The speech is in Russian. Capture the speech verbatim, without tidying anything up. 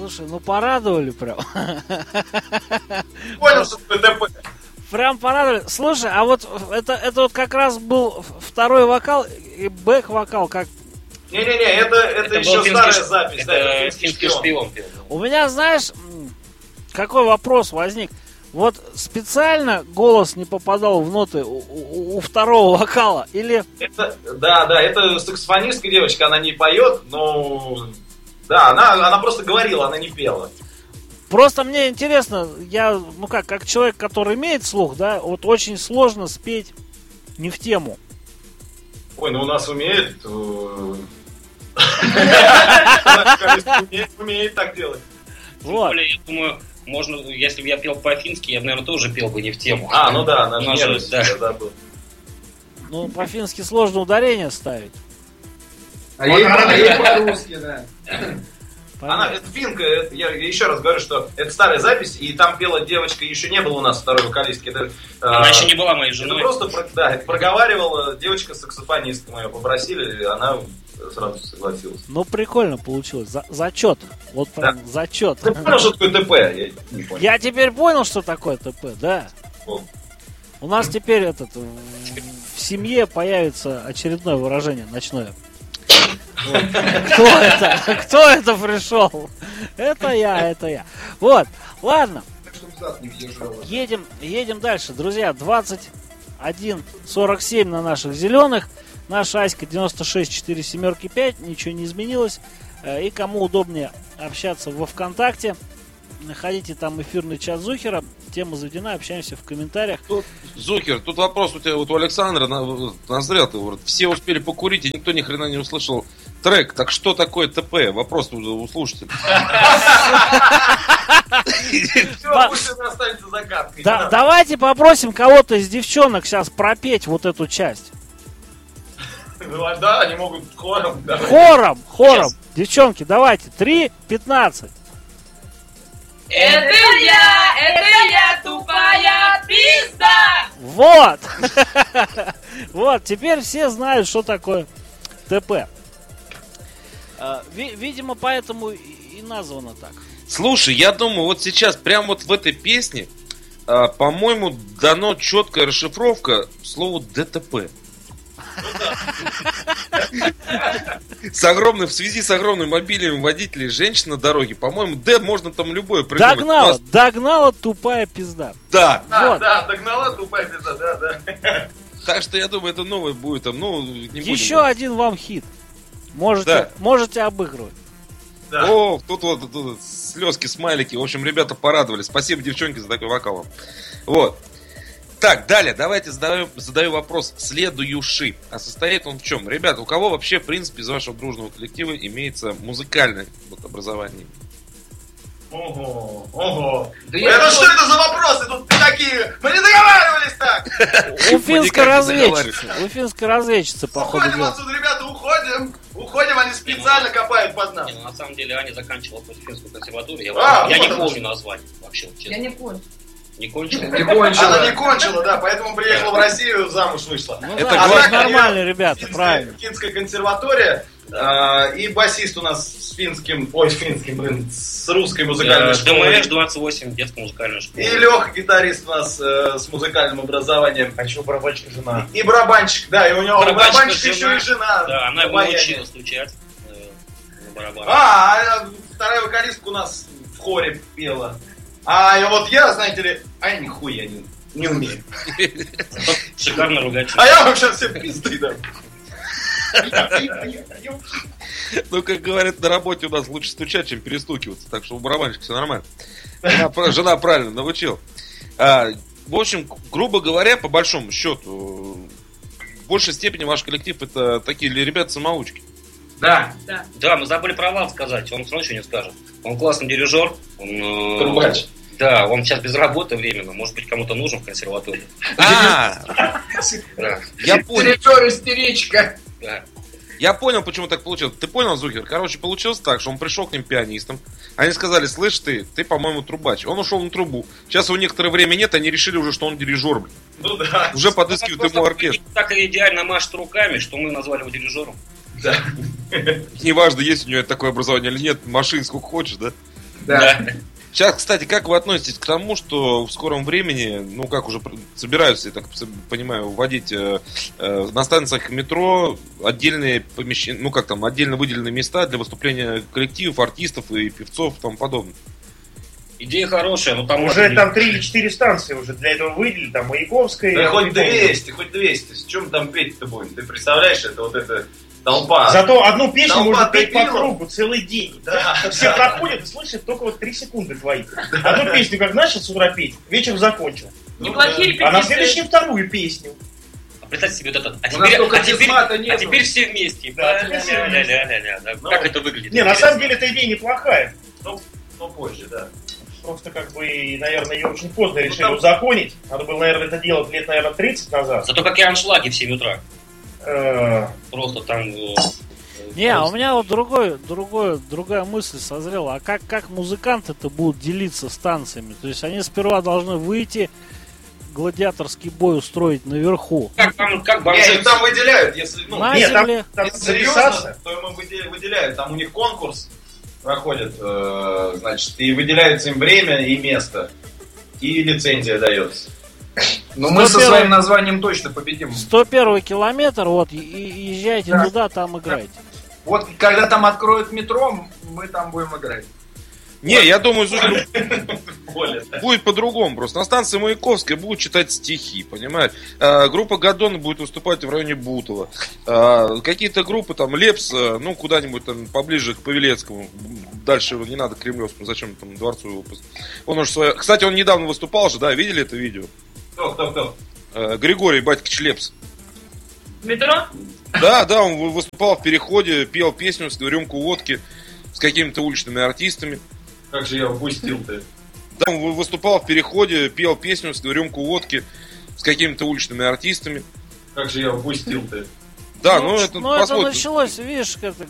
Слушай, ну порадовали прям. Понял, что ты ТП. Прям порадовали. Слушай, а вот это, это вот как раз был второй вокал и бэк-вокал, как... Не-не-не, это, это, это еще старая финский, запись. Это, да, это финский, финский шпион. шпион. У меня, знаешь, какой вопрос возник? Вот специально голос не попадал в ноты у, у, у второго вокала? Или... Это, да, да, это саксофонистка девочка, она не поет, но... Да, она, она просто говорила, она не пела. Просто мне интересно, я, ну как, как человек, который имеет слух, да, вот очень сложно спеть не в тему. Ой, ну у нас умеет... Умеет так делать. Вот. Я думаю, можно, если бы я пел по-фински, я бы, наверное, тоже пел бы не в тему. А, ну да, наш нервный, да. Я забыл. Ну, по-фински сложно ударение ставить. А ей по-русски, да. Она, это финка, это, я еще раз говорю, что это старая запись, и там пела девочка, еще не было у нас второй вокалистки. Это, она а, еще не была моей женой. Это просто, да, это проговаривала девочка-саксофонистка, мы ее попросили, и она сразу согласилась. Ну, прикольно получилось, За, зачет, вот прям да. Зачет. Ты понял, что такое ТП? Я не понял. Я теперь понял, что такое ТП, да. Вот. У нас теперь этот, в семье появится очередное выражение ночное. Вот. Кто это? Кто это пришел? Это я, это я. Вот, ладно. Едем, едем дальше, друзья. двадцать один сорок семь на наших зеленых. Наша Аська девяносто шесть четыре семерки пять. Ничего не изменилось. И кому удобнее общаться во ВКонтакте, находите там эфирный чат Зухера. Тема заведена, общаемся в комментариях. Тут, Зухер, тут вопрос у тебя, вот у Александра назрел, ты говорит, все успели покурить, и никто ни хрена не услышал трек. Так что такое ТП? Вопрос у слушателя. Пусть это останется загадкой. Давайте попросим кого-то из девчонок сейчас пропеть вот эту часть. Да, они могут хором. Хором, хором. Девчонки, давайте. три пятнадцать. Это я, это я, тупая пизда! Вот! Вот, теперь все знают, что такое ТП. Видимо, поэтому и названо так. Слушай, я думаю, вот сейчас, прямо вот в этой песне, по-моему, дано четкая расшифровка слову ДТП. С огромным, в связи с огромным обилием водителей женщин на дороге, по-моему, Д можно там любое придумать. Догнала, Нас... догнала тупая пизда. Да. Да, вот. Да, догнала тупая пизда, да, да. Так что я думаю, это новое будет там, ну, не будем. Еще один вам хит. Можете, да. можете обыгрывать. Да. О, тут вот тут, тут, слезки, смайлики. В общем, ребята порадовали. Спасибо, девчонки, за такой вокал. Вот. Так, далее, давайте задаю, задаю вопрос следующий. А состоит он в чем? Ребята, у кого вообще, в принципе, из вашего дружного коллектива имеется музыкальное вот, образование? Ого, ого. Да это я... что это за вопросы? Тут такие... Мы не договаривались так! У финской разведчицы. У финской разведчицы, походу. Уходим отсюда, ребята, уходим. Уходим, они специально копают под нас. На самом деле, Аня заканчивала финскую консерваторию. Я не помню название вообще. Я не понял. Не кончила? Не кончила. Она не кончила, да, поэтому приехала в Россию, замуж вышла. Ну, это да, а нормально, ребята, финская, правильно. Финская консерватория, э, и басист у нас с финским, ой, с финским, блин, с русской музыкальной школой. ДМШ двадцать восемь, детская музыкальная школа. И Леха, гитарист у нас э, с музыкальным образованием. А еще барабанщик жена. И барабанщик, да, и у него барабанщик еще и жена. Да, она его научила стучать э, на барабанах. А, а, вторая вокалистка у нас в хоре пела. А вот я, знаете ли, ай, нихуя не, не умею. Шикарно ругать. А я вам сейчас все пизды дам. Ну, как говорят, на работе у нас лучше стучать, чем перестукиваться. Так что у барабанщика все нормально. Жена, жена правильно научила. А, в общем, грубо говоря, по большому счету, в большей степени ваш коллектив это такие ребята-самоучки. Да. Да. Да, мы забыли про Влад сказать, он все равно ничего не скажет. Он классный дирижер. Он, Трубач. Да, он сейчас без работы временно. Может быть, кому-то нужен в консерватории. А, я понял. Дирижер истеричка. Да. Я понял, почему так получилось. Ты понял, Зухер? Короче, получилось так, что он пришел к ним пианистом. Они сказали, слышь ты, ты, по-моему, трубач. Он ушел на трубу. Сейчас его некоторое время нет, они решили уже, что он дирижер. Блин. Ну да. Уже подыскивают ему оркестр. Так идеально машет руками, что мы назвали его дирижером. Да. Неважно, есть у него такое образование или нет, машин сколько хочешь, да? Да. Сейчас, кстати, как вы относитесь к тому, что в скором времени, ну, как уже собираются, я так понимаю, вводить э, э, на станциях метро отдельные помещения, ну, как там, отдельно выделенные места для выступления коллективов, артистов и певцов и тому подобное? Идея хорошая, но там... Уже может, там три или четыре станции уже для этого выделили, там Маяковская. Да я хоть не помню. двести, хоть двести. С чем там петь-то будем? Ты представляешь, это вот эта толпа. Зато одну песню Толпа можно петь по дебилов. кругу целый день. Да. Все проходят и слышат только вот три секунды твои. Одну песню как начал с утра петь, вечером закончил. Неплохие А на репетиции. следующую вторую песню. А представьте себе вот это. А У нас теперь, только а теперь, десмата а нету. теперь все вместе. Да, теперь все вместе. Ля-ля-ля-ля-ля. Да. Ну, Как это выглядит? Не, на Интересно. самом деле эта идея неплохая. Ну, ну, позже, да. Просто как бы, наверное, ее очень поздно решили там- узаконить. Надо было, наверное, это делать лет, наверное, тридцать назад. Зато какие аншлаги в семь утра. Э, Просто там... э, Не, а у просто- меня вот другой, другой, другая мысль созрела. А как, как музыканты-то будут делиться станциями? То есть они сперва должны выйти, гладиаторский бой устроить наверху. Как, там, как Не, бомжи... их там выделяют, если, ну, На Нет, там, земле. там если записаться. серьезно, то ему выде- выделяют. Там у них конкурс проходит, э, значит, и выделяется им время и место. И лицензия дается. Ну мы со сто первый своим названием точно победим. сто первый километр, вот, и, и езжайте Да. туда, там играйте. Вот когда там откроют метро, мы там будем играть. Не, я думаю, слушай, Более, да. будет по-другому просто. На станции Маяковской будут читать стихи, понимаешь? А, группа Гадон будет выступать в районе Бутова. А, какие-то группы, там, Лепс, а, ну, куда-нибудь там поближе к Павелецкому. Дальше не надо к Кремлевскому, зачем там дворцу его пос- Он уже свое... Кстати, он недавно выступал же, да, видели это видео? Кто, кто, кто? А, Григорий Батькович Лепс. В метро? Да, да, он вы- выступал в Переходе, пел песню с рюмку водки с какими-то уличными артистами. Как же я упустил-то? Да, он вы- выступал в Переходе, пел песню с рюмку водки с какими-то уличными артистами. Как же я упустил-то? Да, ну, это ну, это посмотрим. началось, видишь, это